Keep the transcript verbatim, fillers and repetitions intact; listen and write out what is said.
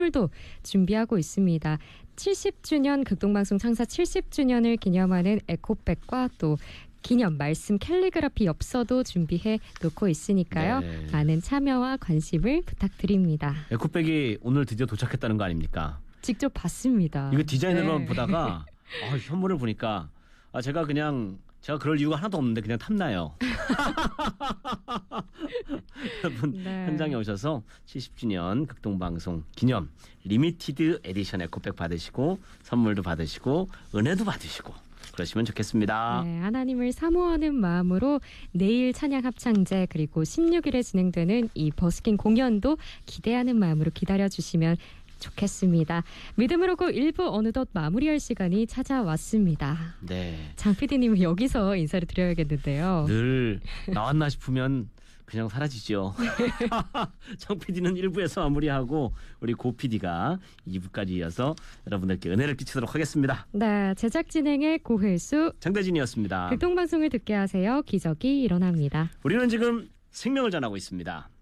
도 준비하고 있습니다. 칠십 주년 극동방송 창사 칠십 주년을 기념하는 에코백과 또 기념 말씀 캘리그라피 엽서도 준비해 놓고 있으니까요. 네. 많은 참여와 관심을 부탁드립니다. 에코백이 오늘 드디어 도착했다는 거 아닙니까? 직접 봤습니다. 이거 디자인으로만 네. 보다가 아, 현물을 보니까 아, 제가 그냥 제가 그럴 이유가 하나도 없는데 그냥 탐나요. 여러분 네. 현장에 오셔서 칠십 주년 극동방송 기념 리미티드 에디션 에코백 받으시고 선물도 받으시고 은혜도 받으시고 그러시면 좋겠습니다. 네, 하나님을 사모하는 마음으로 내일 찬양 합창제 그리고 십육 일에 진행되는 이 버스킹 공연도 기대하는 마음으로 기다려주시면 좋겠습니다. 믿음으로 고 일 부 어느덧 마무리할 시간이 찾아왔습니다. 네. 장 피디님은 여기서 인사를 드려야겠는데요. 늘 나왔나 싶으면 그냥 사라지죠. 장 피디는 일 부에서 마무리하고 우리 고 피디가 이 부까지 이어서 여러분들께 은혜를 끼치도록 하겠습니다. 네, 제작 진행의 고혜수 장대진이었습니다. 극동방송을 듣게 하세요. 기적이 일어납니다. 우리는 지금 생명을 전하고 있습니다.